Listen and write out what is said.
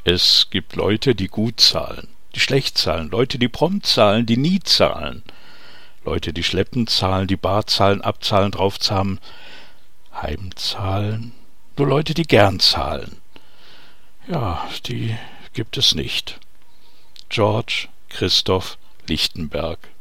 Es gibt Leute, die gut zahlen, die schlecht zahlen, Leute, die prompt zahlen, die nie zahlen, Leute, die schleppend zahlen, die bar zahlen, abzahlen, draufzahlen, heimzahlen, nur Leute, die gern zahlen. Ja, die gibt es nicht. George Christoph Lichtenberg